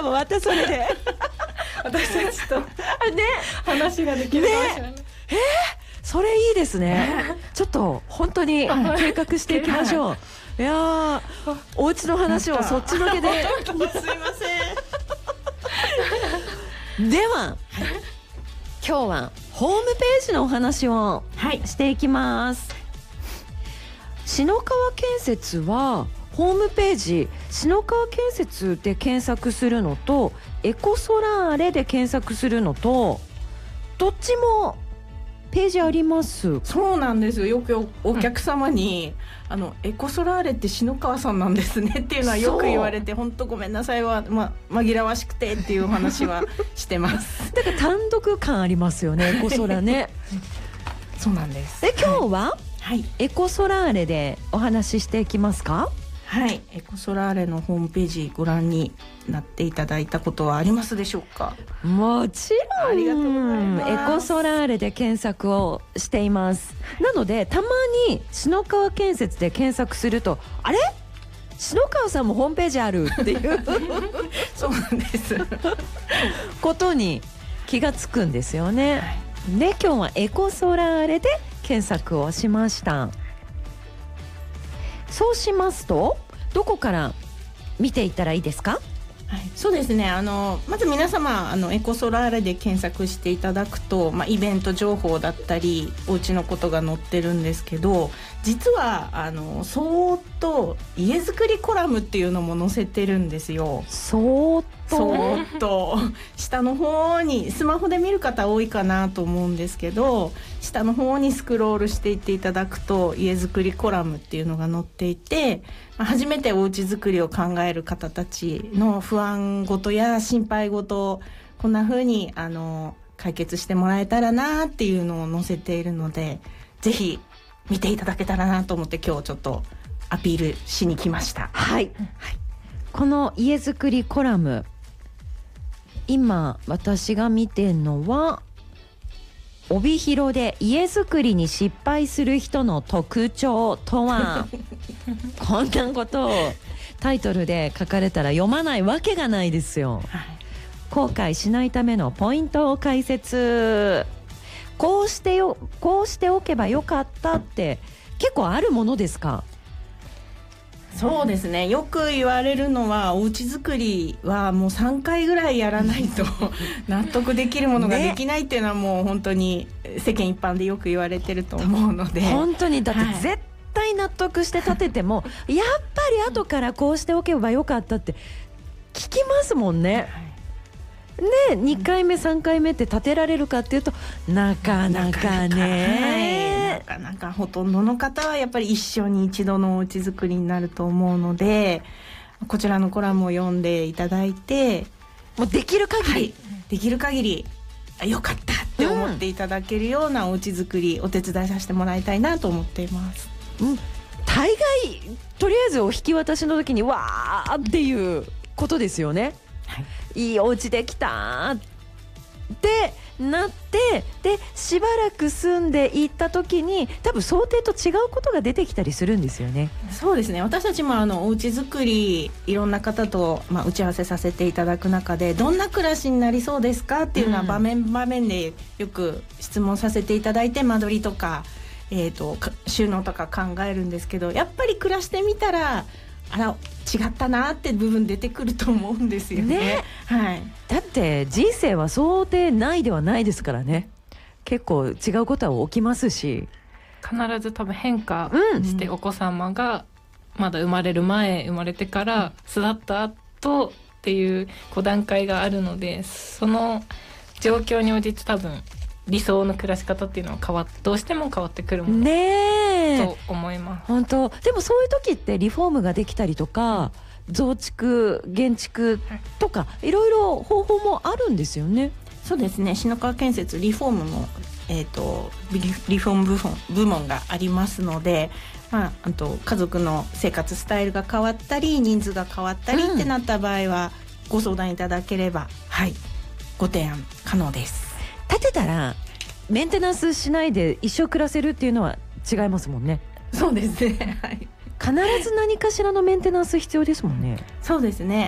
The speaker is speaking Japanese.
らもまたそれで私たちとね話ができるかもしれない、 それいいですね。ちょっと本当に計画していきましょう。いやー、お家の話をそっちのけで。 すいません。 では、今日はホームページのお話をしていきます。篠川建設はホームページ、篠川建設で検索するのとエコソラーレで検索するのと、どっちもページあります。 そうなんですよ。よくお客様に、エコソラーレって篠川さんなんですねっていうのはよく言われて、本当ごめんなさいは、紛らわしくてっていうお話はしてますだから単独感ありますよね、エコソラねそうなんです。 で、今日は、 はい、 エコソラーレでお話ししていきますか？ はい、エコソラーレのホームページご覧になっていただいたことはありますでしょうか？ もちろん。 ありがとうございます。 エコソラーレで検索をしています。なのでたまに篠川建設で検索すると、あれ、篠川さんもホームページあるっていうそうなんですことに気がつくんですよね、で、今日はエコソラーレで検索をしました。そうしますと、どこから見ていったらいいですか？ はい、そうですね。まず皆様エコソラーレで検索していただくと、イベント情報だったりお家のことが載ってるんですけど、実はそーっと家づくりコラムっていうのも載せてるんですよ。 そーっと下の方に、スマホで見る方多いかなと思うんですけど、下の方にスクロールしていっていただくと家づくりコラムっていうのが載っていて、初めてお家づくりを考える方たちの不安事や心配事、こんな風に解決してもらえたらなっていうのを載せているので、ぜひ見ていただけたらなと思って今日ちょっとアピールしに来ました。 はい、この家づくりコラム、今私が見てるのは、帯広で家づくりに失敗する人の特徴とはこんなことをタイトルで書かれたら読まないわけがないですよ、後悔しないためのポイントを解説。こうしておけばよかったって結構あるものですか？ そうですね、よく言われるのは、お家作りはもう3回ぐらいやらないと納得できるものができないっていうのはもう本当に世間一般でよく言われてると思うので、 本当にだって絶対納得して立てても、やっぱり後からこうしておけばよかったって聞きますもんね、2回目3回目って立てられるかっていうとなかなかね、 なかなかほとんどの方はやっぱり一生に一度のお家作りになると思うので、こちらのコラムを読んでいただいて、 もうできる限り、 できる限りよかったって思っていただけるようなお家作り、お手伝いさせてもらいたいなと思っています。 大概とりあえずお引き渡しの時にわーっていうことですよね、いいお家できたってなって、でしばらく住んでいった時に多分想定と違うことが出てきたりするんですよね。 そうですね、私たちもお家作りいろんな方と、打ち合わせさせていただく中で、どんな暮らしになりそうですかっていうのは場面場面でよく質問させていただいて、間取りとか、収納とか考えるんですけど、やっぱり暮らしてみたら違ったなって部分出てくると思うんですよね。 だって人生は想定内ではないですからね。結構違うことは起きますし、 必ず多分変化して、お子様がまだ生まれる前、生まれてから育った後っていう段階があるので、その状況に応じて多分理想の暮らし方っていうのはどうしても変わってくるものと思います。 本当。でもそういう時ってリフォームができたりとか、増築減築とかいろいろ方法もあるんですよね。 そうですね、篠川建設リフォームの、リフォーム部門がありますので、あと家族の生活スタイルが変わったり人数が変わったりってなった場合は、ご相談いただければ、ご提案可能です。 建てたらメンテナンスしないで一生暮らせるっていうのは違いますもんね。 そうですね、 必ず何かしらのメンテナンス必要ですもんね。 そうですね、